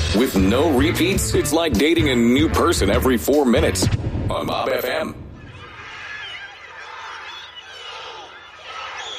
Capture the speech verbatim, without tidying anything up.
With no repeats, it's like dating a new person every four minutes on Bob F M.